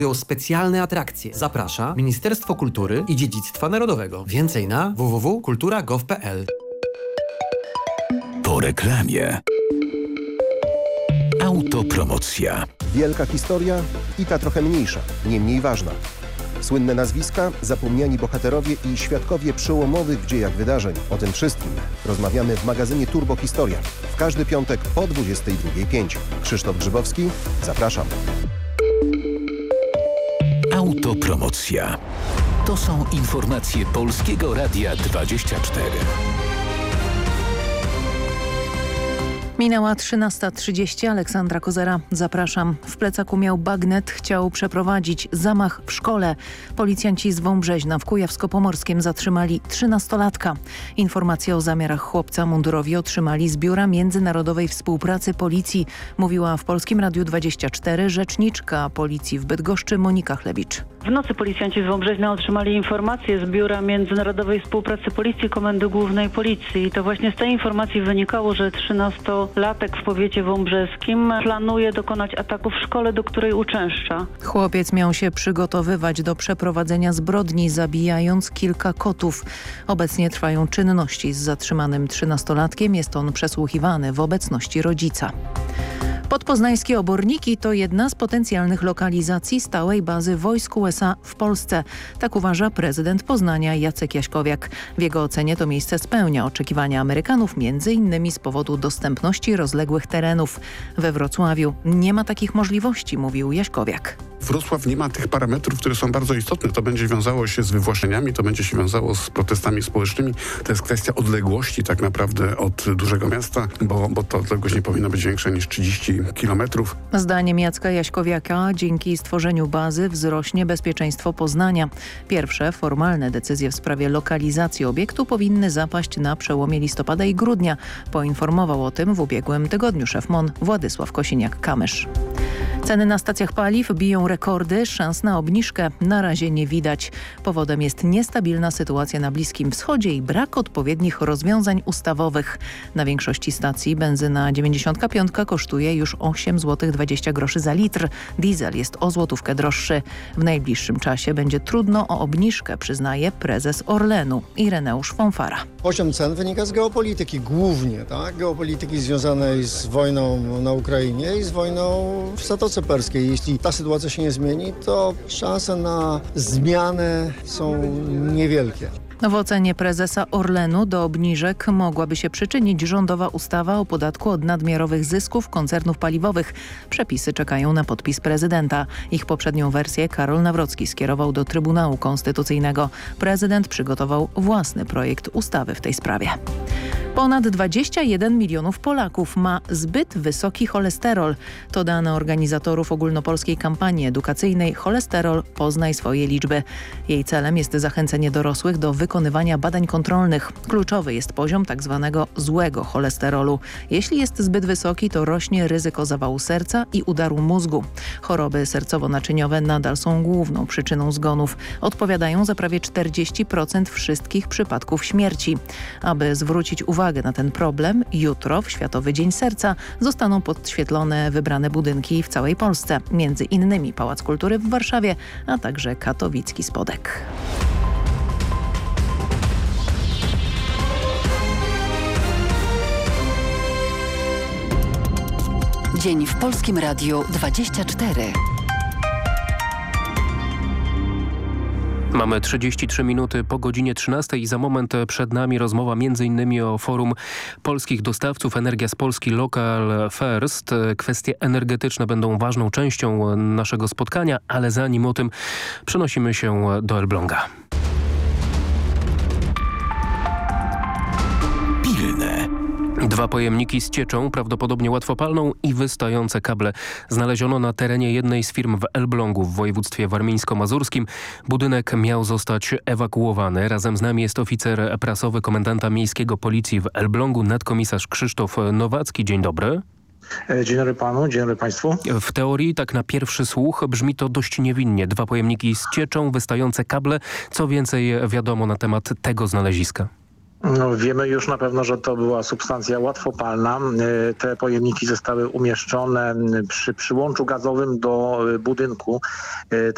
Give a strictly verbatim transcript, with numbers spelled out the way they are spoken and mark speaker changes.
Speaker 1: specjalne atrakcje. Zaprasza Ministerstwo Kultury i Dziedzictwa Narodowego. Więcej na w w w kropka kultura kropka gov kropka p l.
Speaker 2: Po reklamie. Autopromocja.
Speaker 3: Wielka historia i ta trochę mniejsza, nie mniej ważna. Słynne nazwiska, zapomniani bohaterowie i świadkowie przełomowych w dziejach wydarzeń. O tym wszystkim rozmawiamy w magazynie Turbo Historia. W każdy piątek po dwudziestej drugiej pięć. Krzysztof Grzybowski, zapraszam.
Speaker 2: Autopromocja. To są informacje Polskiego Radia dwadzieścia cztery.
Speaker 4: Minęła trzynasta trzydzieści. Aleksandra Kozera. Zapraszam. W plecaku miał bagnet. Chciał przeprowadzić zamach w szkole. Policjanci z Wąbrzeźna w Kujawsko-Pomorskiem zatrzymali trzynastolatka. Informacje o zamiarach chłopca mundurowi otrzymali z Biura Międzynarodowej Współpracy Policji. Mówiła w Polskim Radiu dwadzieścia cztery rzeczniczka Policji w Bydgoszczy Monika Chlebicz.
Speaker 5: W nocy policjanci z Wąbrzeźna otrzymali informacje z Biura Międzynarodowej Współpracy Policji Komendy Głównej Policji. I to właśnie z tej informacji wynikało, że trzynastolatek w powiecie wąbrzeskim planuje dokonać ataku w szkole, do której uczęszcza.
Speaker 4: Chłopiec miał się przygotowywać do przeprowadzenia zbrodni, zabijając kilka kotów. Obecnie trwają czynności z zatrzymanym trzynastolatkiem. Jest on przesłuchiwany w obecności rodzica. Podpoznańskie Oborniki to jedna z potencjalnych lokalizacji stałej bazy wojsk U S A w Polsce. Tak uważa prezydent Poznania Jacek Jaśkowiak. W jego ocenie to miejsce spełnia oczekiwania Amerykanów, między innymi z powodu dostępności rozległych terenów. We Wrocławiu nie ma takich możliwości, mówił Jaśkowiak.
Speaker 6: Wrocław nie ma tych parametrów, które są bardzo istotne. To będzie wiązało się z wywłaszczeniami, to będzie się wiązało z protestami społecznymi. To jest kwestia odległości tak naprawdę od dużego miasta, bo, bo ta odległość nie powinna być większa niż trzydzieści kilometrów.
Speaker 4: Zdaniem Jacka Jaśkowiaka dzięki stworzeniu bazy wzrośnie bezpieczeństwo Poznania. Pierwsze formalne decyzje w sprawie lokalizacji obiektu powinny zapaść na przełomie listopada i grudnia. Poinformował o tym w ubiegłym tygodniu szef M O N Władysław Kosiniak-Kamysz. Ceny na stacjach paliw biją rekordy, szans na obniżkę na razie nie widać. Powodem jest niestabilna sytuacja na Bliskim Wschodzie i brak odpowiednich rozwiązań ustawowych. Na większości stacji benzyna dziewięćdziesiąt pięć kosztuje już osiem złotych dwadzieścia groszy za litr. Diesel jest o złotówkę droższy. W najbliższym czasie będzie trudno o obniżkę, przyznaje prezes Orlenu Ireneusz Fonfara.
Speaker 7: Poziom cen wynika z geopolityki głównie, tak? Geopolityki związanej z wojną na Ukrainie i z wojną w Zatoce Perskiej. Jeśli ta sytuacja się nie zmieni, to szanse na zmianę są niewielkie.
Speaker 4: W ocenie prezesa Orlenu do obniżek mogłaby się przyczynić rządowa ustawa o podatku od nadmiarowych zysków koncernów paliwowych. Przepisy czekają na podpis prezydenta. Ich poprzednią wersję Karol Nawrocki skierował do Trybunału Konstytucyjnego. Prezydent przygotował własny projekt ustawy w tej sprawie. Ponad dwadzieścia jeden milionów Polaków ma zbyt wysoki cholesterol. To dane organizatorów ogólnopolskiej kampanii edukacyjnej Cholesterol poznaj swoje liczby. Jej celem jest zachęcenie dorosłych do wykonywania badań kontrolnych. Kluczowy jest poziom tzw. złego cholesterolu. Jeśli jest zbyt wysoki, to rośnie ryzyko zawału serca i udaru mózgu. Choroby sercowo-naczyniowe nadal są główną przyczyną zgonów. Odpowiadają za prawie czterdzieści procent wszystkich przypadków śmierci. Aby zwrócić uwagę na ten problem, jutro w Światowy Dzień Serca zostaną podświetlone wybrane budynki w całej Polsce, między innymi Pałac Kultury w Warszawie, a także katowicki Spodek.
Speaker 8: Dzień w Polskim Radiu dwadzieścia cztery.
Speaker 9: Mamy trzydzieści trzy minuty po godzinie trzynastej i za moment przed nami rozmowa między innymi o forum polskich dostawców Energia z Polski Local First. Kwestie energetyczne będą ważną częścią naszego spotkania, ale zanim o tym przenosimy się do Elbląga.
Speaker 2: Pilne.
Speaker 9: Dwa pojemniki z cieczą, prawdopodobnie łatwopalną i wystające kable znaleziono na terenie jednej z firm w Elblągu w województwie warmińsko-mazurskim. Budynek miał zostać ewakuowany. Razem z nami jest oficer prasowy komendanta miejskiego policji w Elblągu, nadkomisarz Krzysztof Nowacki. Dzień dobry.
Speaker 10: Dzień dobry panu, dzień dobry państwu.
Speaker 9: W teorii, tak na pierwszy słuch, brzmi to dość niewinnie. Dwa pojemniki z cieczą, wystające kable. Co więcej wiadomo na temat tego znaleziska?
Speaker 10: No, wiemy już na pewno, że to była substancja łatwopalna. Te pojemniki zostały umieszczone przy przyłączu gazowym do budynku